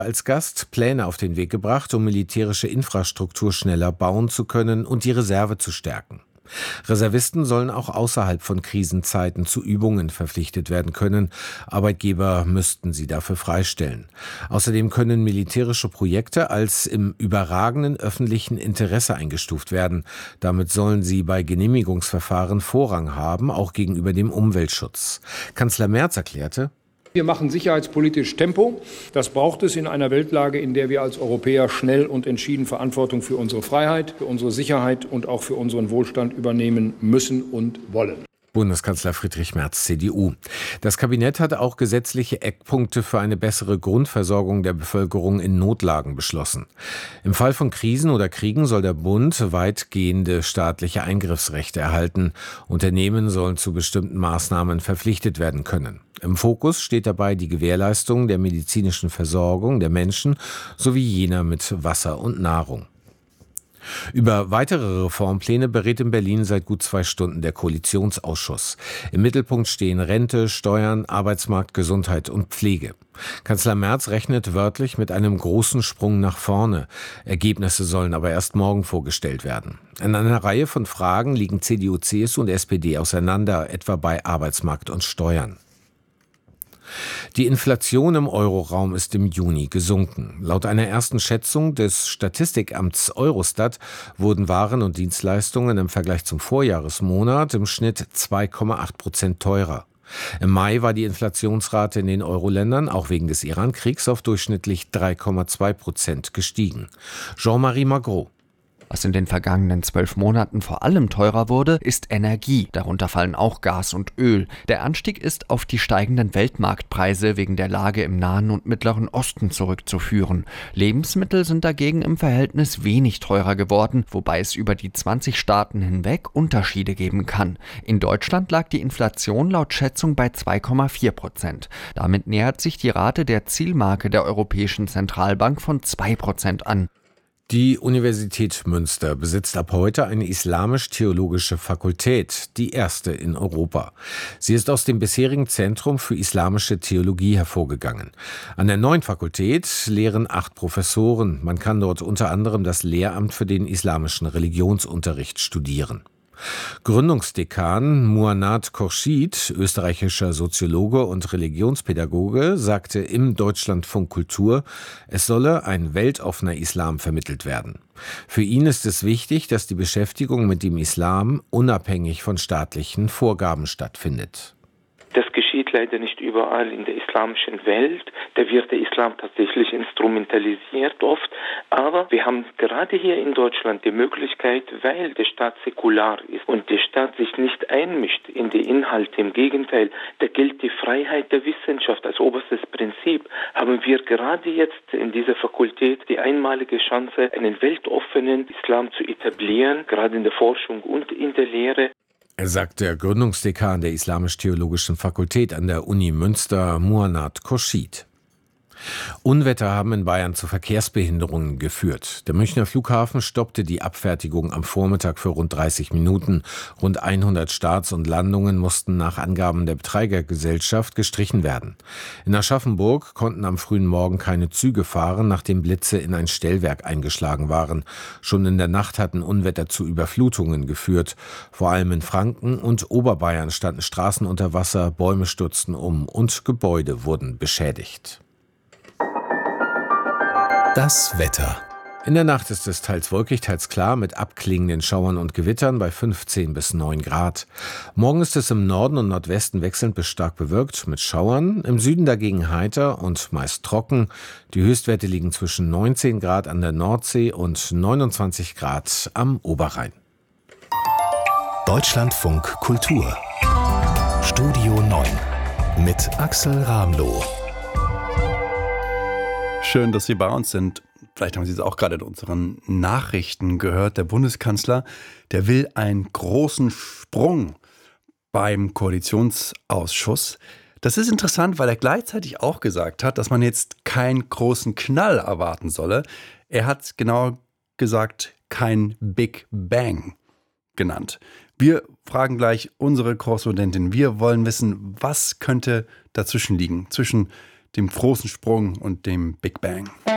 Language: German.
als Gast Pläne auf den Weg gebracht, um militärische Infrastruktur schneller bauen zu können und die Reserve zu stärken. Reservisten sollen auch außerhalb von Krisenzeiten zu Übungen verpflichtet werden können. Arbeitgeber müssten sie dafür freistellen. Außerdem können militärische Projekte als im überragenden öffentlichen Interesse eingestuft werden. Damit sollen sie bei Genehmigungsverfahren Vorrang haben, auch gegenüber dem Umweltschutz. Kanzler Merz erklärte: Wir machen sicherheitspolitisch Tempo. Das braucht es in einer Weltlage, in der wir als Europäer schnell und entschieden Verantwortung für unsere Freiheit, für unsere Sicherheit und auch für unseren Wohlstand übernehmen müssen und wollen. Bundeskanzler Friedrich Merz, CDU. Das Kabinett hat auch gesetzliche Eckpunkte für eine bessere Grundversorgung der Bevölkerung in Notlagen beschlossen. Im Fall von Krisen oder Kriegen soll der Bund weitgehende staatliche Eingriffsrechte erhalten. Unternehmen sollen zu bestimmten Maßnahmen verpflichtet werden können. Im Fokus steht dabei die Gewährleistung der medizinischen Versorgung der Menschen sowie jener mit Wasser und Nahrung. Über weitere Reformpläne berät in Berlin seit gut 2 Stunden der Koalitionsausschuss. Im Mittelpunkt stehen Rente, Steuern, Arbeitsmarkt, Gesundheit und Pflege. Kanzler Merz rechnet wörtlich mit einem großen Sprung nach vorne. Ergebnisse sollen aber erst morgen vorgestellt werden. In einer Reihe von Fragen liegen CDU, CSU und SPD auseinander, etwa bei Arbeitsmarkt und Steuern. Die Inflation im Euroraum ist im Juni gesunken. Laut einer ersten Schätzung des Statistikamts Eurostat wurden Waren und Dienstleistungen im Vergleich zum Vorjahresmonat im Schnitt 2,8% teurer. Im Mai war die Inflationsrate in den Euro-Ländern auch wegen des Iran-Kriegs auf durchschnittlich 3,2% gestiegen. Jean-Marie Magro. Was in den vergangenen 12 Monaten vor allem teurer wurde, ist Energie. Darunter fallen auch Gas und Öl. Der Anstieg ist auf die steigenden Weltmarktpreise wegen der Lage im Nahen und Mittleren Osten zurückzuführen. Lebensmittel sind dagegen im Verhältnis wenig teurer geworden, wobei es über die 20 Staaten hinweg Unterschiede geben kann. In Deutschland lag die Inflation laut Schätzung bei 2,4%. Damit nähert sich die Rate der Zielmarke der Europäischen Zentralbank von 2% an. Die Universität Münster besitzt ab heute eine islamisch-theologische Fakultät, die erste in Europa. Sie ist aus dem bisherigen Zentrum für islamische Theologie hervorgegangen. An der neuen Fakultät lehren 8 Professoren. Man kann dort unter anderem das Lehramt für den islamischen Religionsunterricht studieren. Gründungsdekan Muannat Khorshid, österreichischer Soziologe und Religionspädagoge, sagte im Deutschlandfunk Kultur, es solle ein weltoffener Islam vermittelt werden. Für ihn ist es wichtig, dass die Beschäftigung mit dem Islam unabhängig von staatlichen Vorgaben stattfindet. Das geschieht leider nicht überall in der islamischen Welt. Da wird der Islam tatsächlich instrumentalisiert oft. Aber wir haben gerade hier in Deutschland die Möglichkeit, weil der Staat säkular ist und der Staat sich nicht einmischt in die Inhalte. Im Gegenteil, da gilt die Freiheit der Wissenschaft als oberstes Prinzip. Haben wir gerade jetzt in dieser Fakultät die einmalige Chance, einen weltoffenen Islam zu etablieren, gerade in der Forschung und in der Lehre. Sagt der Gründungsdekan der Islamisch-Theologischen Fakultät an der Uni Münster, Muannat Khorshid. Unwetter haben in Bayern zu Verkehrsbehinderungen geführt. Der Münchner Flughafen stoppte die Abfertigung am Vormittag für rund 30 Minuten. Rund 100 Starts und Landungen mussten nach Angaben der Betreibergesellschaft gestrichen werden. In Aschaffenburg konnten am frühen Morgen keine Züge fahren, nachdem Blitze in ein Stellwerk eingeschlagen waren. Schon in der Nacht hatten Unwetter zu Überflutungen geführt. Vor allem in Franken und Oberbayern standen Straßen unter Wasser, Bäume stürzten um und Gebäude wurden beschädigt. Das Wetter. In der Nacht ist es teils wolkig, teils klar mit abklingenden Schauern und Gewittern bei 15 bis 9 Grad. Morgen ist es im Norden und Nordwesten wechselnd bis stark bewölkt mit Schauern, im Süden dagegen heiter und meist trocken. Die Höchstwerte liegen zwischen 19 Grad an der Nordsee und 29 Grad am Oberrhein. Deutschlandfunk Kultur. Studio 9 mit Axel Ramloh. Schön, dass Sie bei uns sind. Vielleicht haben Sie es auch gerade in unseren Nachrichten gehört. Der Bundeskanzler, der will einen großen Sprung beim Koalitionsausschuss. Das ist interessant, weil er gleichzeitig auch gesagt hat, dass man jetzt keinen großen Knall erwarten solle. Er hat genau gesagt, kein Big Bang genannt. Wir fragen gleich unsere Korrespondentin. Wir wollen wissen, was könnte dazwischen liegen, zwischen dem großen Sprung und dem Big Bang.